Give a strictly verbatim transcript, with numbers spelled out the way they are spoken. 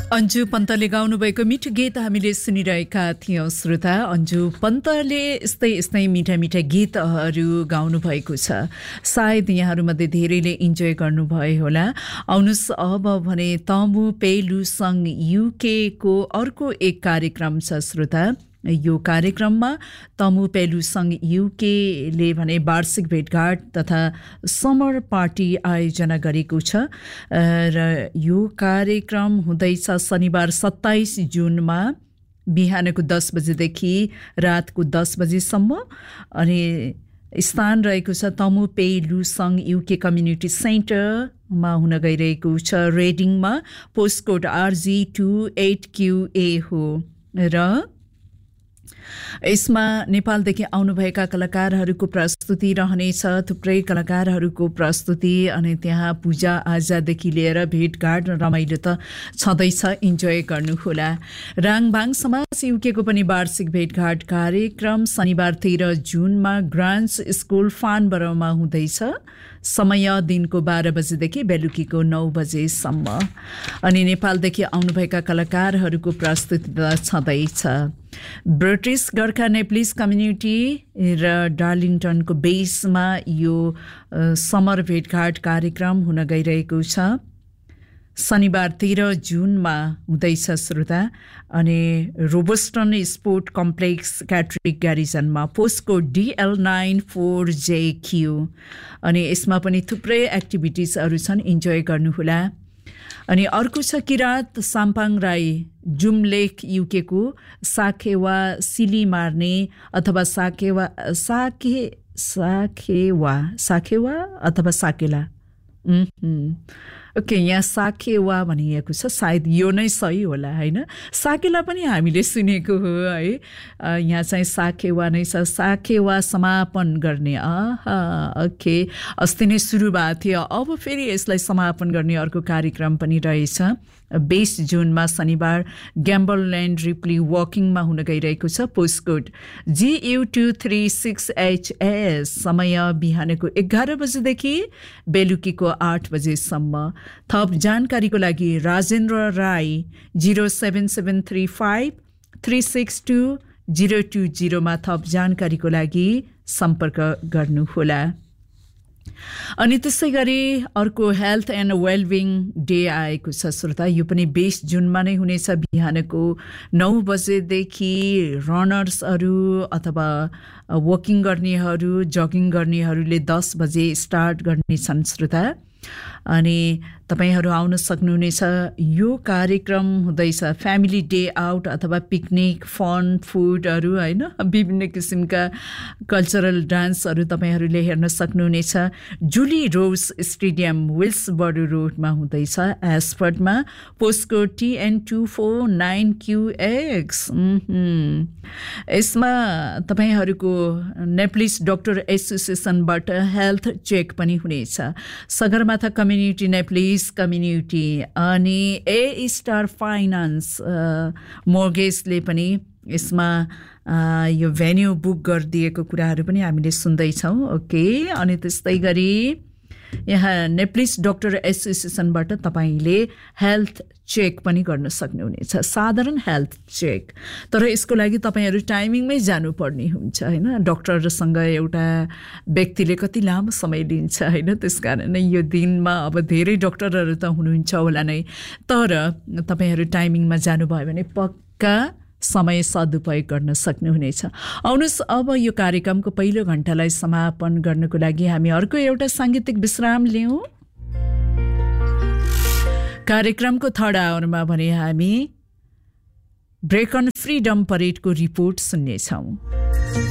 अन्जु पन्तले गाउनुभएको मिठो गीत हामीले सुनिरहेका थियौं श्रोता। अन्जु पन्तले यस्तै यस्तै मिठा मिठा गीतहरू गाउनुभएको छ। सायद यहाँहरूमध्ये धेरैले इन्जोय गर्नुभयो होला। आउनुस् अब भने तमु पेलु सङ युके को अर्को एक कार्यक्रम छ श्रोता। यो कार्यक्रममा तमु पेलु सङ युके ले भने वार्षिक भेटघाट तथा समर पार्टी आयोजना गरेको छ र यो कार्यक्रम हुँदैछ शनिबार सत्ताइस जुनमा बिहानको दस बजेदेखि रातको दस बजेसम्म। अनि स्थान रहेको छ तमु पेलु सङ युके कम्युनिटी सेन्टरमा हुन गइरहेको छ रेडिङमा। Postcode RG two at QA हो र यसमा नेपालदेखि आउनुभएका कलाकारहरूको प्रस्तुति रहनेछ। थुप्रै कलाकारहरूको प्रस्तुति अनि त्यहाँ पूजा आजादेखि लिएर भेटघाट रमाइलो त छँदैछ। इन्जोय गर्नुहोला। राङभाङ समाज युकेको पनि वार्षिक भेटघाट कार्यक्रम शनिबार तेह्र जुनमा ग्रान्ड्स स्कुल फानबरमा हुँदैछ। समय दिनको बाह्र बजेदेखि बेलुकीको नौ बजेसम्म। अनि नेपालदेखि आउनुभएका कलाकारहरूको प्रस्तुति त छँदैछ। ब्रिटिस गोर्खा नेप्लिस कम्युनिटी र डार्लिङटनको बेसमा यो समर भेटघाट कार्यक्रम हुन गइरहेको छ। शनिबार तेह्र जुनमा हुँदैछ श्रोता। अनि रोबस्टन sport complex क्याट्रिक ग्यारिजनमा postcode DL nine four JQ. अनि यसमा पनि थुप्रै एक्टिभिटिजहरू छन्। इन्जोय गर्नुहोला। अनि अर्को छ किरात साम्पाङ राई जुमलेख युकेको साखेवा सिली मार्ने अथवा साकेवा साके साखेवा साखेवा अथवा साकेला ओके यहाँ साखेवा भनिएको छ। सायद यो नै सही होला होइन। साकेला पनि हामीले सुनेको हो है। यहाँ चाहिँ साखेवा नै छ। साखेवा समापन गर्ने आहा ओके अस्ति नै सुरु भएको थियो। अब फेरि यसलाई समापन गर्ने अर्को कार्यक्रम पनि रहेछ। बीस जुनमा शनिबार ग्याम्बलल्यान्ड रिप्ली वकिङमा हुन गइरहेको छ। Postcode जियु two three six HS. समय बिहानको एघार बजेदेखि बेलुकीको आठ बजेसम्म। थप जानकारीको लागि Rajendra Rai zero seven seven three five three six two zero two जिरोमा थप जानकारीको लागि सम्पर्क गर्नुहोला। अनि त्यसै गरी अर्को हेल्थ एन्ड वेलबिङ डे आएको छ श्रोता। यो पनि बीस जुनमा नै हुनेछ। बिहानको नौ बजेदेखि रनर्सहरू अथवा वकिङ गर्नेहरू जगिङ गर्नेहरूले दस बजे स्टार्ट गर्नेछन् श्रोता। अनि तपाईहरू आउन सक्नुहुनेछ। यो कार्यक्रम हुँदैछ फ्यामिली डे आउट अथवा पिकनिक फन फुडहरू होइन विभिन्न किसिमका कल्चरल डान्सहरू तपाईँहरूले हेर्न सक्नुहुनेछ। जुली रोज स्टेडियम विल्सबरो रोडमा हुँदैछ एस्फर्डमा। Postcode TN two four nine क्यूएक्स। यसमा तपाईँहरूको नेप्लिस डक्टर एसोसिएसनबाट हेल्थ चेक पनि हुनेछ। सगरमाथा कम्युनिटी नेप्लिस कम्युनिटी अनि ए स्टार फाइनान्स मोर्गेजले पनि यसमा यो भेन्यू बुक गरिदिएको कुराहरू पनि हामीले सुन्दैछौँ। ओके अनि त्यस्तै गरी यहाँ नेप्लिस डक्टर एसोसिएसनबाट तपाईँले हेल्थ चेक पनि गर्न सक्नुहुनेछ। साधारण हेल्थ चेक तर यसको लागि तपाईँहरू टाइमिङमै जानुपर्ने हुन्छ होइन। डक्टरसँग एउटा व्यक्तिले कति लामो समय लिन्छ होइन। त्यस कारण यो दिनमा अब धेरै डक्टरहरू त हुनुहुन्छ होला नै। तर तपाईँहरू टाइमिङमा जानुभयो भने पक्का समय सदुपयोग गर्न सक्नुहुनेछ। आउनुहोस् अब यो कार्यक्रमको पहिलो घण्टालाई समापन गर्नको लागि हामी अर्को एउटा साङ्गीतिक विश्राम लियौँ। कार्यक्रमको थर्ड आवरमा भने हामी ब्रेक अन फ्रिडम परेडको रिपोर्ट सुन्नेछौँ।